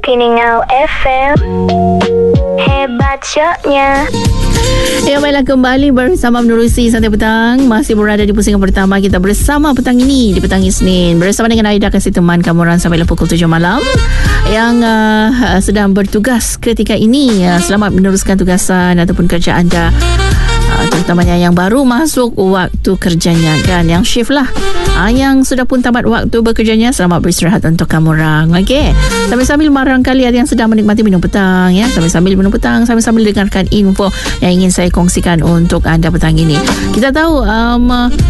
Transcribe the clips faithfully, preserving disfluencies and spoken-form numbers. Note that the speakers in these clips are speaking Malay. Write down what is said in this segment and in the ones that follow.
Kiningau F M. Hebat syoknya. Ya, baiklah, kembali bersama menerusi Santai Petang. Masih berada di pusingan pertama kita bersama petang ini, di petang Isnin, bersama dengan Aida, kasih teman kamu orang sampai pukul tujuh malam yang uh, sedang bertugas ketika ini. Uh, selamat meneruskan tugasan ataupun kerja anda, uh, terutamanya yang baru masuk waktu kerjanya kan, yang shift lah. Uh, yang sudah pun tamat waktu bekerjanya, selamat beristirahat untuk kamu orang. Okey, sambil-sambil barangkali ada yang sedang menikmati minum petang, ya, sambil-sambil minum petang, sambil-sambil dengarkan info yang ingin saya kongsikan untuk anda petang ini. Kita tahu um,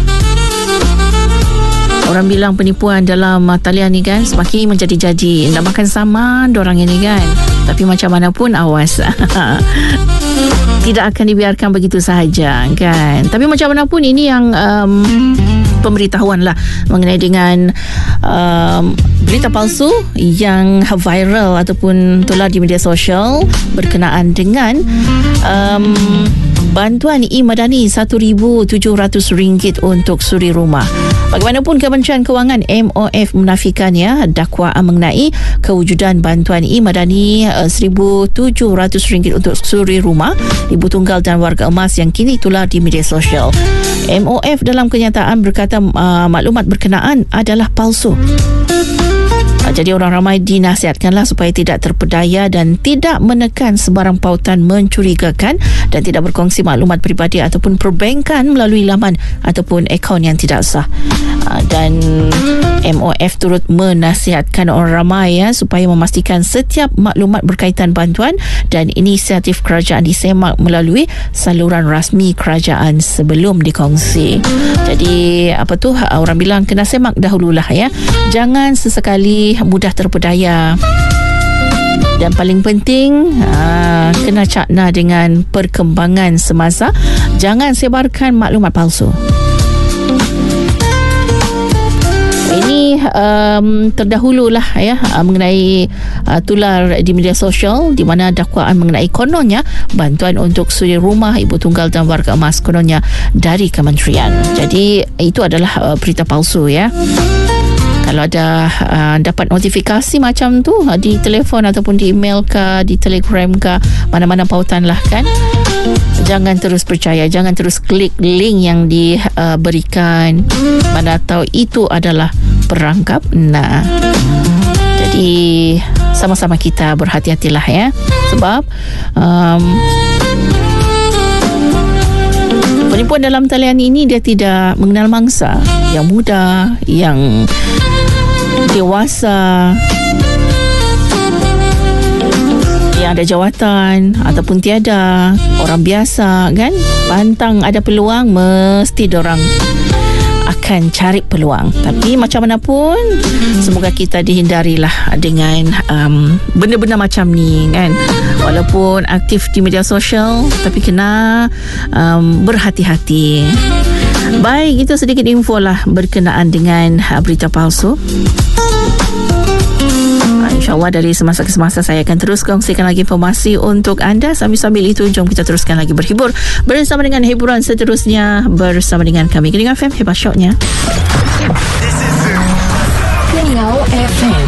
orang bilang penipuan dalam talian ni kan semakin menjadi-jadi. Nak makan saman dorang ini kan, tapi macam mana pun awas tidak akan dibiarkan begitu sahaja kan. Tapi macam mana pun ini yang um, pemberitahuan lah mengenai dengan um, berita palsu yang viral ataupun tular di media sosial berkenaan dengan um, bantuan e-Madani satu ribu tujuh ratus ringgit untuk suri rumah. Bagaimanapun Kementerian Kewangan M O F menafikannya dakwaan mengenai kewujudan bantuan e-Madani seribu tujuh ratus ringgit untuk suri rumah ibu tunggal dan warga emas yang kini tular di media sosial. M O F dalam kenyataan berkata uh, maklumat berkenaan adalah palsu. Jadi orang ramai dinasihatkanlah supaya tidak terpedaya dan tidak menekan sebarang pautan mencurigakan dan tidak berkongsi maklumat peribadi ataupun perbankan melalui laman ataupun akaun yang tidak sah. Dan M O F turut menasihatkan orang ramai ya supaya memastikan setiap maklumat berkaitan bantuan dan inisiatif kerajaan disemak melalui saluran rasmi kerajaan sebelum dikongsi. Jadi apa tu, orang bilang kena semak dahululah ya. Jangan sesekali mudah terpedaya. Dan paling penting, aa, kena cakna dengan perkembangan semasa. Jangan sebarkan maklumat palsu. Ini um, terdahululah ya mengenai uh, tular di media sosial di mana dakwaan mengenai kononnya bantuan untuk suri rumah ibu tunggal dan warga emas kononnya dari kementerian. Jadi itu adalah uh, berita palsu ya. Kalau ada uh, dapat notifikasi macam tu uh, di telefon ataupun di email ke, di telegram ke, mana-mana pautan lah kan, jangan terus percaya, jangan terus klik link yang diberikan, uh, mana tahu itu adalah perangkap. Nah, jadi sama-sama kita berhati-hatilah ya, sebab um, penipuan dalam talian ini dia tidak mengenal mangsa, yang muda, yang dewasa, yang ada jawatan ataupun tiada, orang biasa kan, pantang ada peluang mesti dorang akan cari peluang. Tapi macam mana pun, semoga kita dihindarilah dengan um, benda-benda macam ni kan. Walaupun aktif di media sosial, tapi kena um, berhati-hati. Baik, itu sedikit info lah berkenaan dengan uh, berita palsu. InsyaAllah dari semasa ke semasa saya akan terus kongsikan lagi informasi untuk anda. Sambil-sambil itu, jom kita teruskan lagi berhibur bersama dengan hiburan seterusnya bersama dengan kami Kiningau F M. Hebat syoknya. Kiningau F M.